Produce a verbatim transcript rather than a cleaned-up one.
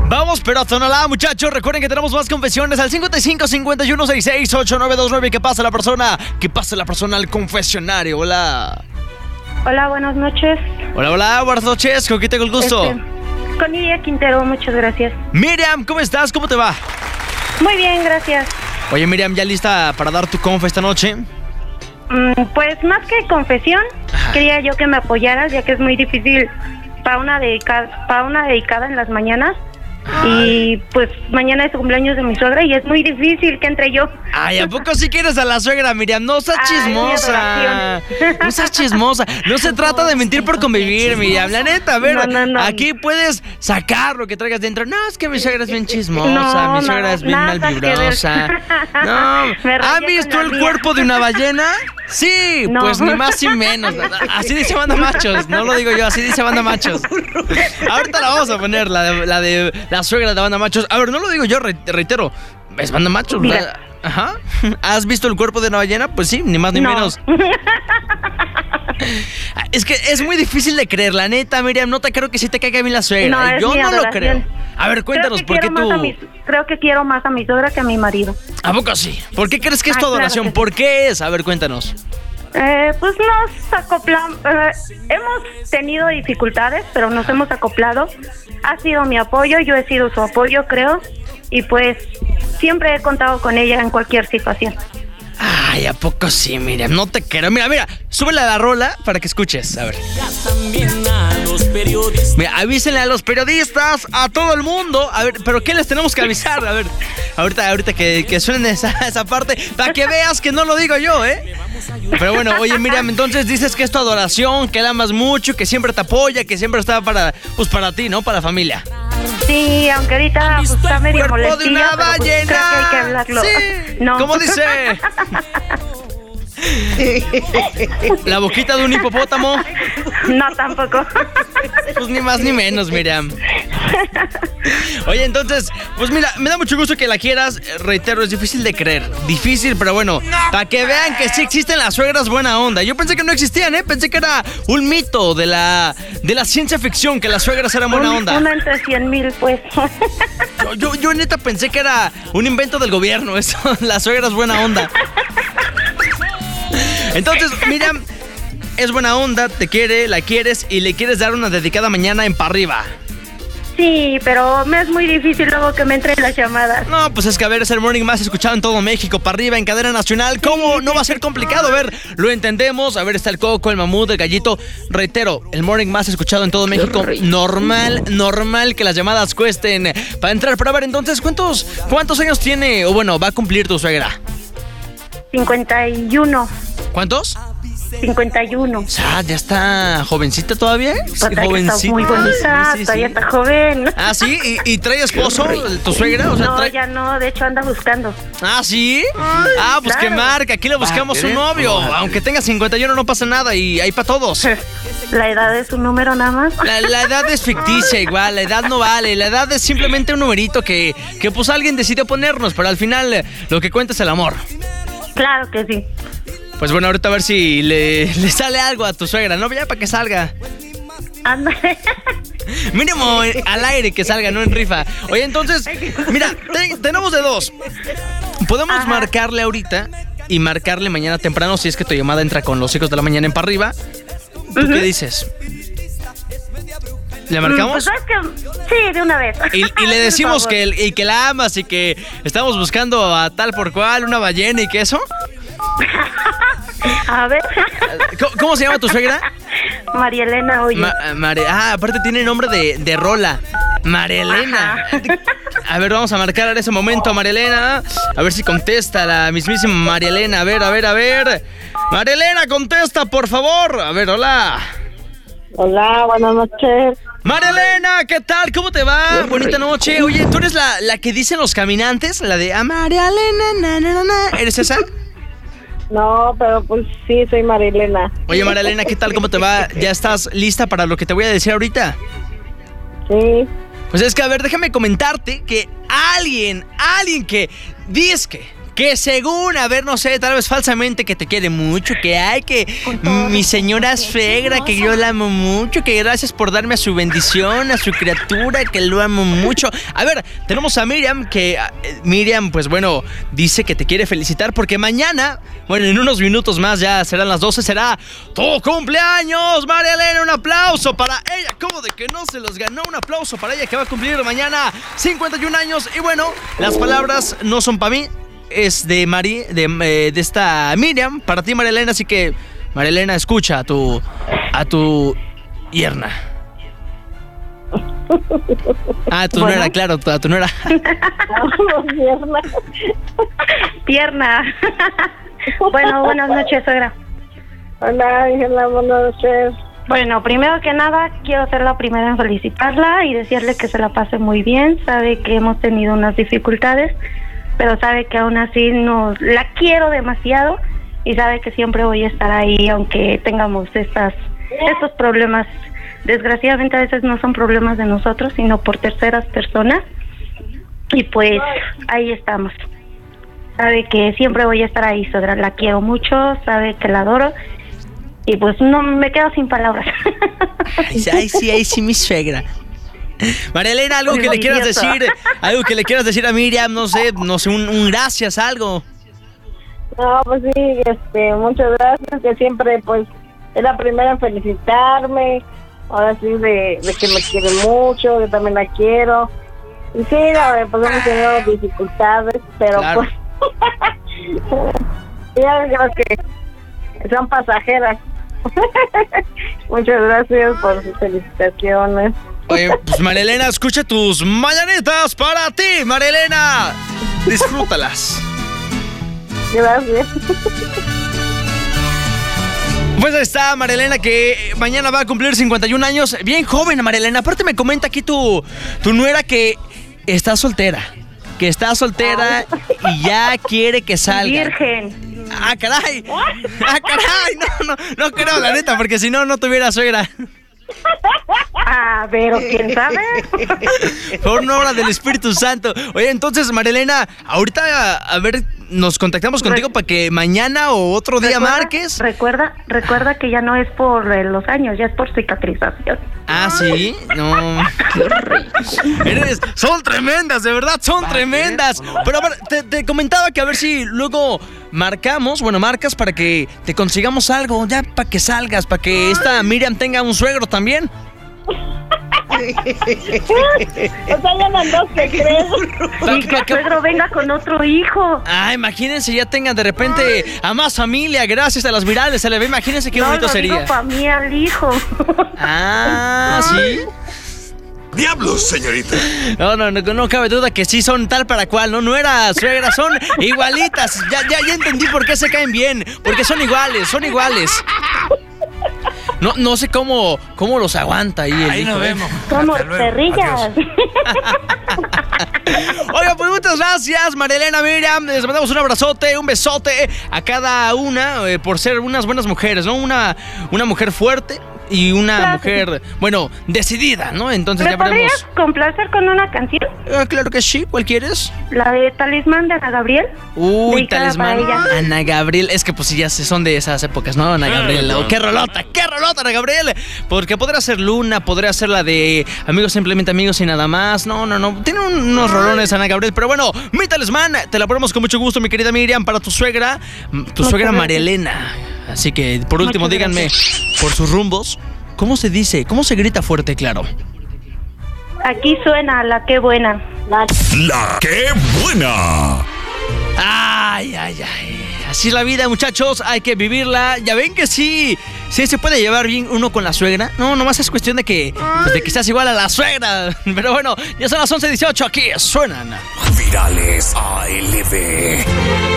Vamos, pero tonalá, muchachos. Recuerden que tenemos más confesiones al cincuenta y cinco, cincuenta y uno, sesenta y seis, ochenta y nueve veintinueve. ¿Qué pasa la persona? ¿Qué pasa la persona al confesionario? Hola. Hola, buenas noches. Hola, hola, buenas noches. ¿Con quién tengo el gusto? Este, con Lidia Quintero, muchas gracias. Miriam, ¿cómo estás? ¿Cómo te va? Muy bien, gracias. Oye, Miriam, ¿ya lista para dar tu confa esta noche? Mm, pues más que confesión, Ajá. quería yo que me apoyaras, ya que es muy difícil para una dedicada, para una dedicada en las mañanas. Y pues mañana es el cumpleaños de mi suegra y es muy difícil que entre yo. Ay, ¿a poco sí quieres a la suegra, Miriam? No seas Ay, chismosa. No seas chismosa. No se trata de mentir por convivir, Miriam. La neta, a ver, No, no, no. aquí puedes sacar lo que traigas dentro. No, es que mi suegra es bien chismosa, No, mi suegra no, es bien nada malvibrosa. que ver. No, Me rayé ¿han con visto la el mía. cuerpo de una ballena? Sí, No. pues ni más ni menos. Así dice Banda Machos, no lo digo yo, así dice Banda Machos. Ahorita la vamos a poner, la de la, de, la suegra de Banda Machos. A ver, no lo digo yo, re- reitero, es Banda Machos. Mira. La- Ajá. ¿Has visto el cuerpo de una ballena? Pues sí, ni más ni No. menos. Es que es muy difícil de creer, la neta, Miriam, no te creo que sí te caiga bien la suegra. No, es yo mi no lo adoración. creo. A ver, cuéntanos, creo que ¿por qué quiero tú...? más a mi- creo que quiero más a mi suegra que a mi marido. ¿A poco sí? ¿Por qué crees que es Ah, tu claro adoración? que sí. ¿Por qué es? A ver, cuéntanos. Eh, pues nos acoplamos, eh, hemos tenido dificultades, pero nos hemos acoplado. Ha sido mi apoyo, yo he sido su apoyo, creo, y pues siempre he contado con ella en cualquier situación. Ay, ¿a poco sí, Miriam? No te quiero. Mira, mira, súbele a la rola para que escuches. A ver. También a los periodistas. Mira, avísenle a los periodistas, a todo el mundo. A ver, ¿pero qué les tenemos que avisar? A ver, ahorita, ahorita que, que suene esa, esa parte, para que veas que no lo digo yo, ¿eh? Pero bueno, oye, Miriam, entonces dices que es tu adoración, que la amas mucho, que siempre te apoya, que siempre está para, pues para ti, ¿no? Para la familia. Sí, aunque ahorita pues, está medio Cuerpo de molestilla, una pero pues, ballena. creo que hay que hablarlo. Sí. No. ¿Cómo dice? ¿La boquita de un hipopótamo? No, tampoco. Pues ni más ni menos, Miriam. Oye, entonces, pues mira, me da mucho gusto que la quieras. Reitero, es difícil de creer. Difícil, pero bueno, para que vean que sí existen las suegras buena onda. Yo pensé que no existían, ¿eh? Pensé que era un mito de la, de la ciencia ficción, que las suegras eran buena Un- onda. Una entre cien mil, pues. Yo, yo, yo neta pensé que era un invento del gobierno, eso, las suegras buena onda. Entonces, Miriam, es buena onda, te quiere, la quieres y le quieres dar una dedicada mañana en pa' arriba. Sí, pero me es muy difícil luego que me entren las llamadas. No, pues es que a ver, es el morning más escuchado en todo México, para arriba, en cadena nacional. ¿Cómo no va a ser complicado? A ver, lo entendemos. A ver, está el coco, el mamut, el gallito. Reitero, el morning más escuchado en todo México. Normal, normal que las llamadas cuesten para entrar. Pero a ver, entonces, ¿cuántos, cuántos años tiene, o bueno, va a cumplir tu suegra? cincuenta y uno. ¿Cuántos? cincuenta y uno. O sea, ya está jovencita todavía. ¿Eh? Todavía está muy bonita, Sí, sí, todavía sí. está joven. Ah, ¿sí? ¿Y, y trae esposo, tu suegra? O sea, No, trae... ya no, de hecho anda buscando. Ah, ¿sí? Ah, pues que claro. marca, aquí le buscamos un novio. Aunque tenga cincuenta y uno no pasa nada y hay para todos. La edad es un número nada más. La, la edad es ficticia igual, la edad no vale. La edad es simplemente un numerito que, que pues alguien decidió ponernos, pero al final eh, lo que cuenta es el amor. Claro que sí. Pues bueno, ahorita a ver si le, le sale algo a tu suegra, ¿no? Ya para que salga. Anda. Mínimo eh, al aire que salga, no en rifa. Oye, entonces, mira, te- tenemos de dos. Podemos Ajá. marcarle ahorita y marcarle mañana temprano si es que tu llamada entra con los hijos de la mañana en para arriba. ¿Tú Ujú. qué dices? ¿Le Mm, marcamos? Pues sabes que sí, de una vez. Y, y le decimos que, el- y que la amas y que estamos buscando a tal por cual, una ballena y que eso. A ver. ¿Cómo, cómo se llama tu suegra? María Elena, oye. Ma- Mare- ah, aparte tiene nombre de, de rola. María Elena. A ver, vamos a marcar en ese momento a María Elena. A ver si contesta la mismísima María Elena. A ver, a ver, a ver. María Elena, contesta, por favor. A ver, hola. Hola, buenas noches. María Elena, ¿qué tal? ¿Cómo te va? Bonita noche. Oye, ¿tú eres la, la que dicen los caminantes? La de a María Elena, na, na, na, na. ¿Eres esa? No, pero pues sí, soy María Elena. Oye, María Elena, ¿qué tal? ¿Cómo te va? ¿Ya estás lista para lo que te voy a decir ahorita? Sí. Pues es que, a ver, déjame comentarte que alguien, alguien que dice que, que según, a ver, no sé, tal vez falsamente que te quiere mucho, que hay que mi señora suegra, que yo la amo mucho, que gracias por darme a su bendición, a su criatura, que lo amo mucho. A ver, tenemos a Miriam, que eh, Miriam, pues bueno, dice que te quiere felicitar porque mañana, bueno, en unos minutos más, ya serán las doce, será tu cumpleaños, María Elena. Un aplauso para ella. ¿Cómo de que no se los ganó? Un aplauso para ella que va a cumplir mañana cincuenta y un años. Y bueno, las palabras no son para mí, es de Mari, de, eh, de esta Miriam, para ti, María Elena. Así que, María Elena, escucha a tu, a tu yerna. Ah, tu bueno. nuera, claro, a tu nuera. Tierna. Tierna. Bueno, buenas noches, suegra. Hola, Ángela, buenas noches. Bueno, primero que nada, quiero ser la primera en felicitarla y decirle que se la pase muy bien. Sabe que hemos tenido unas dificultades, pero sabe que aún así nos la quiero demasiado y sabe que siempre voy a estar ahí, aunque tengamos estas estos problemas. Desgraciadamente a veces no son problemas de nosotros, sino por terceras personas. Y pues ahí estamos. Sabe que siempre voy a estar ahí, suegra. La quiero mucho, sabe que la adoro. Y pues no me quedo sin palabras. Ay, ay, sí, ay, sí, mi suegra. María Elena, algo que le quieras decir, algo que le quieras decir a Miriam, no sé, no sé, un, un gracias, algo. No, pues sí, este, muchas gracias, que siempre, pues, es la primera en felicitarme. Ahora sí, de, de que me quiere mucho, que también la quiero. Y sí, no, pues hemos tenido dificultades, pero claro. Pues, ya creo que son pasajeras. Muchas gracias por sus felicitaciones. Oye, pues María Elena, escucha tus mañanitas para ti, María Elena. Disfrútalas. Gracias. Pues ahí está María Elena, que mañana va a cumplir cincuenta y un años. Bien joven, María Elena. Aparte me comenta aquí tu, tu nuera que está soltera. Que está soltera y ya quiere que salga. Virgen. ¡Ah, caray! ¡Ah, caray! No, no, no creo, la neta, porque si no, no tuviera suegra. Ah, pero quién sabe. Por una obra del Espíritu Santo. Oye, entonces, María Elena, ahorita, a, a ver, nos contactamos contigo Re- para que mañana o otro día recuerda, marques. Recuerda, recuerda que ya no es por eh, los años, ya es por cicatrización. Ah, ¿sí? No. Eres, son tremendas, de verdad, son tremendas. Pero a ver, te, te comentaba que a ver si luego marcamos, bueno, marcas para que te consigamos algo, ya para que salgas, para que esta Miriam tenga un suegro también. O sea, ya mandó que creo. Y que el suegro venga con otro hijo. Ah, imagínense, ya tengan de repente a más familia, gracias a las virales, se le ve, imagínense qué no, bonito no sería. No, para mí al hijo. Ah, ¿sí? ¡Diablos, señorita! No, no, no, no cabe duda que sí son tal para cual, no, no era suegra, son igualitas. Ya, ya, ya entendí por qué se caen bien, porque son iguales, son iguales. No, no sé cómo, cómo los aguanta ahí el Ahí hijo, nos ¿eh? vemos. Como perrillas. Oiga, pues muchas gracias, María Elena, Miriam. Les mandamos un abrazote, un besote a cada una eh, por ser unas buenas mujeres, ¿no? Una, una mujer fuerte y una claro. mujer, bueno, decidida, ¿no? Entonces ¿Me ya veremos. podrías complacer con una canción? Eh, claro que sí, ¿cuál quieres? La de Talismán de Ana Gabriel. Uy, Talismán. Ana Gabriel, es que pues ya son de esas épocas, ¿no? Ana Gabriel. Oh, ¡qué rolota! ¡Qué rolota, Ana Gabriel! Porque podría ser Luna, podría ser la de Amigos Simplemente Amigos y Nada Más. No, no, no. Tiene unos rolones Ana Gabriel. Pero bueno, mi Talismán, te la ponemos con mucho gusto, mi querida Miriam, para tu suegra, tu no, suegra María Elena. Así que, por último, Muchas díganme, gracias. Por sus rumbos, ¿cómo se dice? ¿Cómo se grita fuerte, claro? Aquí suena la qué buena. La, la qué buena. Ay, ay, ay. Así es la vida, muchachos, hay que vivirla. Ya ven que sí, sí se puede llevar bien uno con la suegra. No, nomás es cuestión de que, pues de que seas igual a la suegra. Pero bueno, ya son las once dieciocho, aquí suenan Virales A L B.